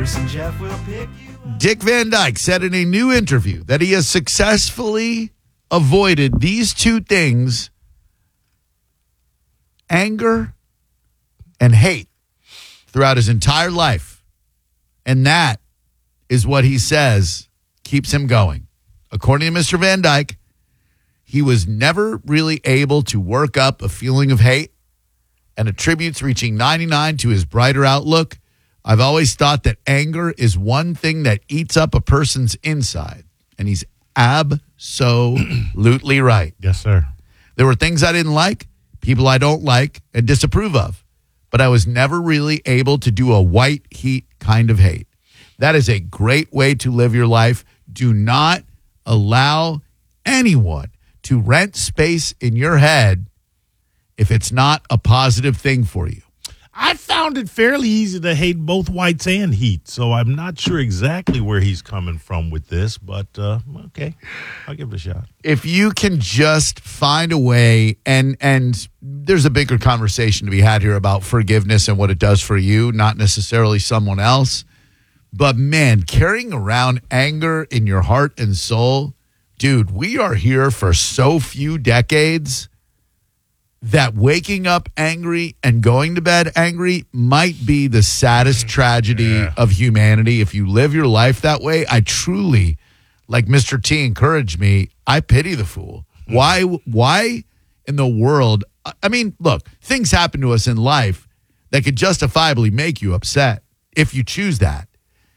and Jeff will pick you up. Dick Van Dyke said in a new interview that he has successfully avoided these two things, anger and hate, throughout his entire life. And that is what he says keeps him going. According to Mr. Van Dyke, he was never really able to work up a feeling of hate and attributes reaching 99 to his brighter outlook. I've always thought that anger is one thing that eats up a person's inside. And he's absolutely right. Yes, sir. There were things I didn't like, people I don't like and disapprove of, but I was never really able to do a white heat kind of hate. That is a great way to live your life. Do not allow anyone to rent space in your head if it's not a positive thing for you. I found it fairly easy to hate both whites and heat, so I'm not sure exactly where he's coming from with this, but okay, I'll give it a shot. If you can just find a way, and there's a bigger conversation to be had here about forgiveness and what it does for you, not necessarily someone else, but man, carrying around anger in your heart and soul, dude, we are here for so few decades that waking up angry and going to bed angry might be the saddest tragedy of humanity. If you live your life that way, I truly, like Mr. T encouraged me, I pity the fool. Why in the world? I mean, look, things happen to us in life that could justifiably make you upset if you choose that.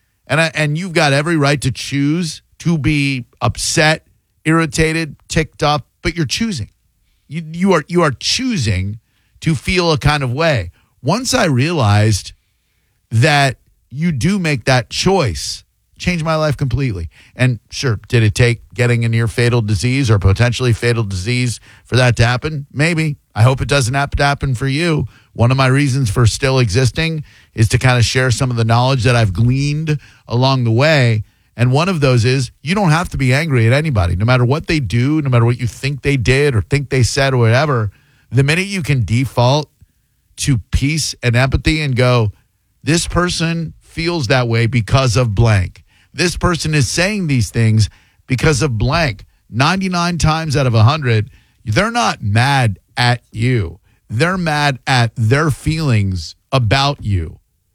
And you've got every right to choose to be upset, irritated, ticked off, but you're choosing. You are choosing to feel a kind of way. Once I realized that you do make that choice, changed my life completely. And sure, did it take getting a near fatal disease or potentially fatal disease for that to happen? Maybe. I hope it doesn't have to happen for you. One of my reasons for still existing is to kind of share some of the knowledge that I've gleaned along the way. And one of those is you don't have to be angry at anybody, no matter what they do, no matter what you think they did or think they said or whatever. The minute you can default to peace and empathy and go, this person feels that way because of blank. This person is saying these things because of blank. 99 times out of 100, they're not mad at you. They're mad at their feelings about you.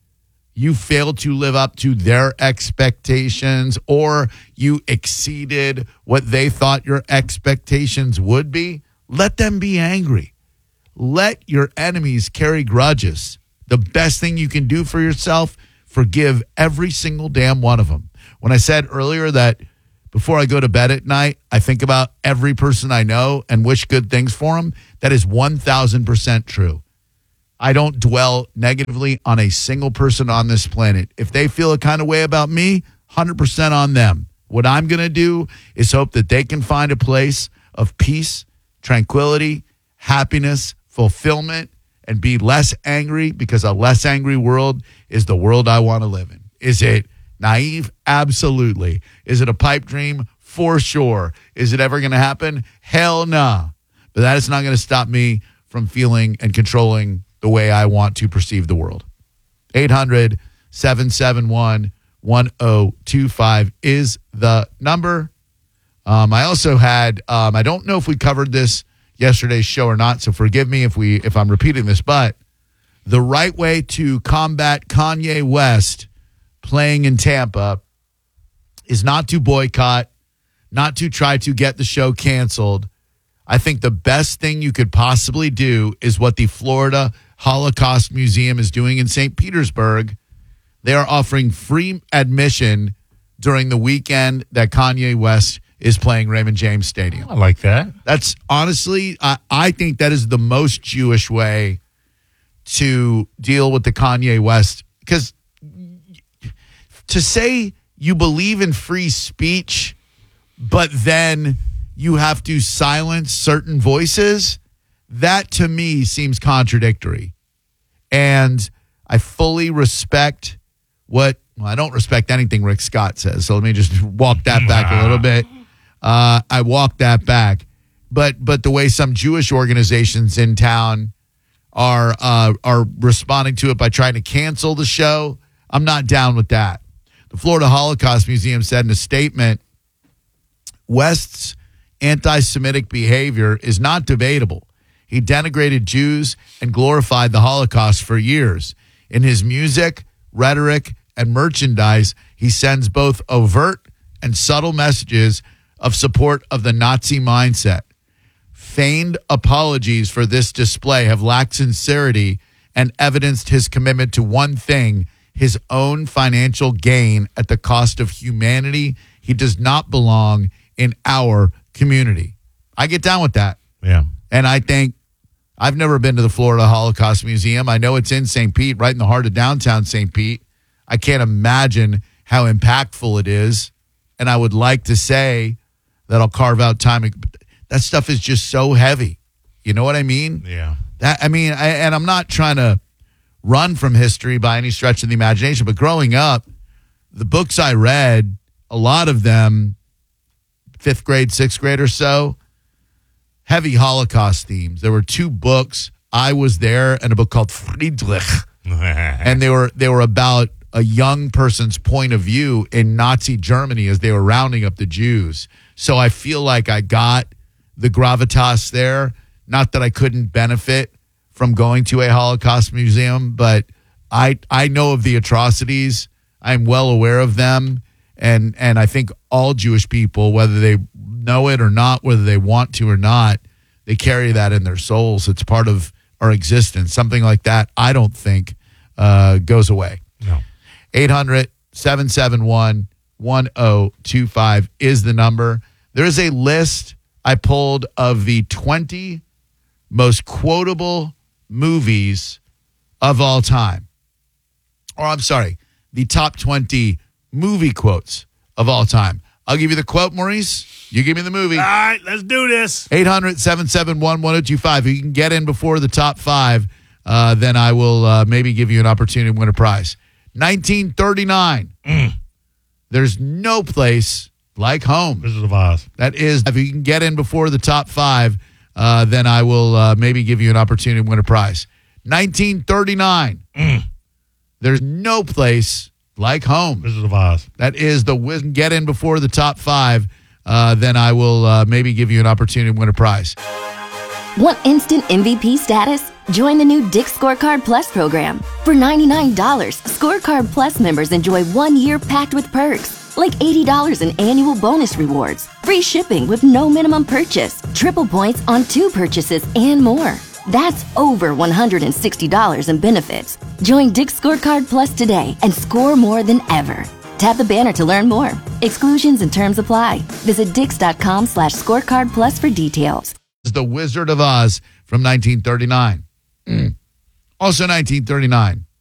You failed to live up to their expectations, or you exceeded what they thought your expectations would be. Let them be angry. Let your enemies carry grudges. The best thing you can do for yourself, forgive every single damn one of them. When I said earlier that before I go to bed at night, I think about every person I know and wish good things for them, that is 1,000% true. I don't dwell negatively on a single person on this planet. If they feel a kind of way about me, 100% on them. What I'm going to do is hope that they can find a place of peace, tranquility, happiness, fulfillment, and be less angry, because a less angry world is the world I want to live in. Is it naive? Absolutely. Is it a pipe dream? For sure. Is it ever going to happen? Hell no. But that is not going to stop me from feeling and controlling the way I want to perceive the world. 800-771-1025 is the number. I also had, I don't know if we covered this yesterday's show or not, so forgive me if I'm repeating this, but the right way to combat Kanye West playing in Tampa is not to boycott, not to try to get the show canceled. I think the best thing you could possibly do is what the Florida Holocaust Museum is doing in St. Petersburg. They are offering free admission during the weekend that Kanye West is playing Raymond James Stadium. I like that. That's honestly, I think that is the most Jewish way to deal with the Kanye West. Because to say you believe in free speech, but then you have to silence certain voices, that to me seems contradictory. And I fully respect I don't respect anything Rick Scott says. So let me just walk that back a little bit. I walk that back. But the way some Jewish organizations in town are responding to it by trying to cancel the show, I'm not down with that. The Florida Holocaust Museum said in a statement, West's anti-Semitic behavior is not debatable. He denigrated Jews and glorified the Holocaust for years. In his music, rhetoric, and merchandise, he sends both overt and subtle messages of support of the Nazi mindset. Feigned apologies for this display have lacked sincerity and evidenced his commitment to one thing, his own financial gain at the cost of humanity. He does not belong in our community. I get down with that. Yeah. And I think I've never been to the Florida Holocaust Museum. I know it's in St. Pete, right in the heart of downtown St. Pete. I can't imagine how impactful it is. And I would like to say that I'll carve out time. That stuff is just so heavy. You know what I mean? Yeah. And I'm not trying to run from history by any stretch of the imagination, but growing up, the books I read, a lot of them, 5th grade, 6th grade or so, heavy Holocaust themes. There were 2 books, I Was There, and a book called Friedrich. And they were about a young person's point of view in Nazi Germany as they were rounding up the Jews. So I feel like I got the gravitas there. Not that I couldn't benefit from going to a Holocaust museum, but I know of the atrocities. I'm well aware of them. And I think all Jewish people, whether they know it or not, whether they want to or not, they carry that in their souls. It's part of our existence. Something like that, I don't think goes away. No. 800-771-1025 is the number. There is a list I pulled of the 20 most quotable movies of all time. Or I'm sorry, the top 20 movie quotes of all time. I'll give you the quote, Maurice. You give me the movie. All right, let's do this. 800-771-1025. If you can get in before the top 5, then I will maybe give you an opportunity to win a prize. 1939. There's no place like home. Wizard of Oz. That is, if you can get in before the top 5, then I will maybe give you an opportunity to win a prize. 1939. There's no place like home. Wizard of Oz. That is the get in before the top 5, then I will maybe give you an opportunity to win a prize. Want instant MVP status? Join the new Dick's Scorecard Plus program. For $99, Scorecard Plus members enjoy 1 year packed with perks, like $80 in annual bonus rewards, free shipping with no minimum purchase, triple points on 2 purchases, and more. That's over $160 in benefits. Join Dick's Scorecard Plus today and score more than ever. Tap the banner to learn more. Exclusions and terms apply. Visit Dix.com/scorecard plus for details. The Wizard of Oz from 1939. Also 1939.